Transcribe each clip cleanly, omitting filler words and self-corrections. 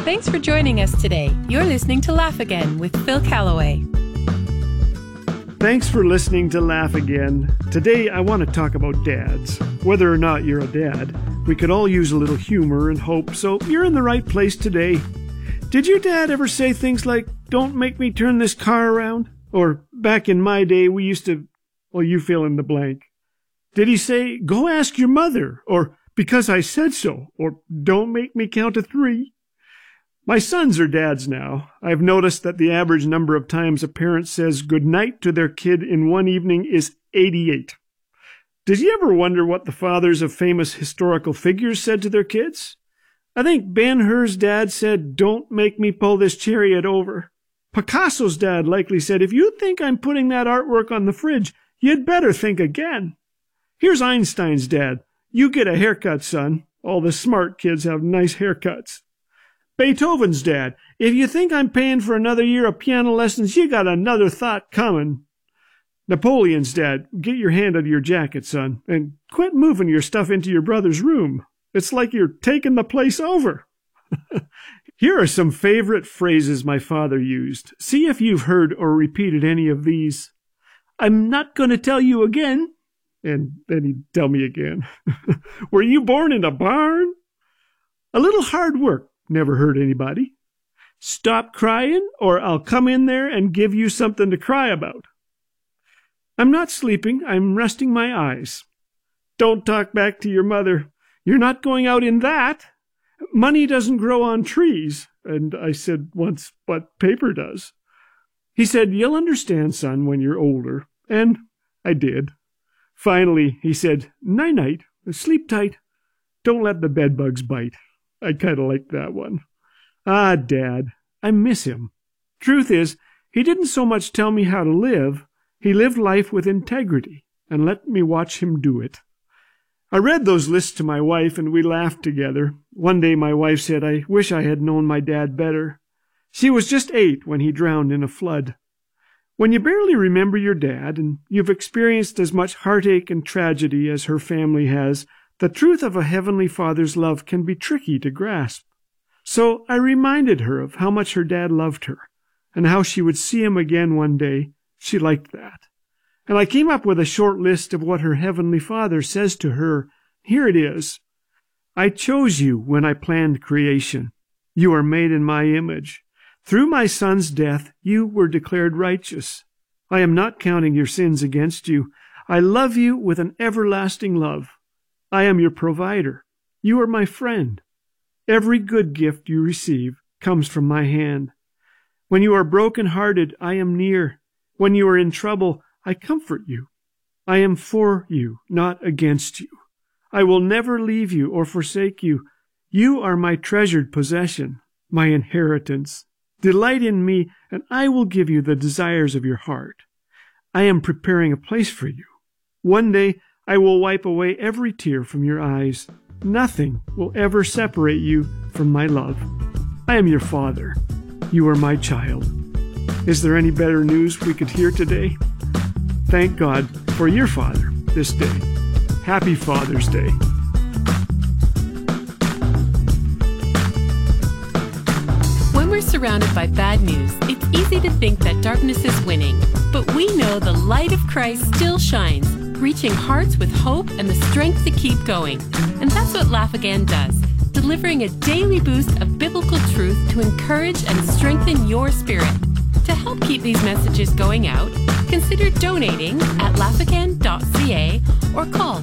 Thanks for joining us today. You're listening to Laugh Again with Phil Callaway. Thanks for listening to Laugh Again. Today I want to talk about dads. Whether or not you're a dad, we could all use a little humor and hope, so you're in the right place today. Did your dad ever say things like, "Don't make me turn this car around"? Or, "Back in my day we used to..." Well, you fill in the blank. Did he say, "Go ask your mother"? Or, "Because I said so"? Or, "Don't make me count to 3"? My sons are dads now. I've noticed that the average number of times a parent says goodnight to their kid in one evening is 88. Did you ever wonder what the fathers of famous historical figures said to their kids? I think Ben-Hur's dad said, "Don't make me pull this chariot over." Picasso's dad likely said, "If you think I'm putting that artwork on the fridge, you'd better think again." Here's Einstein's dad. "You get a haircut, son. All the smart kids have nice haircuts." Beethoven's dad. "If you think I'm paying for another year of piano lessons, you got another thought coming." Napoleon's dad. "Get your hand out of your jacket, son, and quit moving your stuff into your brother's room. It's like you're taking the place over." Here are some favorite phrases my father used. See if you've heard or repeated any of these. "I'm not going to tell you again." And then he'd tell me again. "Were you born in a barn?" "A little hard work never hurt anybody." "Stop crying or I'll come in there and give you something to cry about." "I'm not sleeping, I'm resting my eyes." "Don't talk back to your mother. You're not going out in that." "Money doesn't grow on trees." And I said once, "But paper does." He said, "You'll understand, son, when you're older." And I did. Finally, he said, "Night-night, sleep tight. Don't let the bedbugs bite." I kind of liked that one. Ah, Dad, I miss him. Truth is, he didn't so much tell me how to live. He lived life with integrity and let me watch him do it. I read those lists to my wife and we laughed together. One day my wife said, "I wish I had known my dad better." She was just 8 when he drowned in a flood. When you barely remember your dad and you've experienced as much heartache and tragedy as her family has, the truth of a Heavenly Father's love can be tricky to grasp. So I reminded her of how much her dad loved her and how she would see him again one day. She liked that. And I came up with a short list of what her Heavenly Father says to her. Here it is. "I chose you when I planned creation. You are made in my image. Through my son's death, you were declared righteous. I am not counting your sins against you. I love you with an everlasting love. I am your provider. You are my friend. Every good gift you receive comes from my hand. When you are broken-hearted, I am near. When you are in trouble, I comfort you. I am for you, not against you. I will never leave you or forsake you. You are my treasured possession, my inheritance. Delight in me, and I will give you the desires of your heart. I am preparing a place for you. One day, I will wipe away every tear from your eyes. Nothing will ever separate you from my love. I am your father. You are my child. Is there any better news we could hear today? Thank God for your father this day. Happy Father's Day. When we're surrounded by bad news, it's easy to think that darkness is winning. But we know the light of Christ still shines, reaching hearts with hope and the strength to keep going. And that's what Laugh Again does, delivering a daily boost of biblical truth to encourage and strengthen your spirit. To help keep these messages going out, consider donating at laughagain.ca or call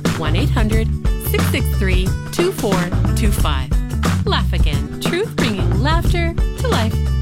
1-800-663-2425. Laugh Again, truth bringing laughter to life.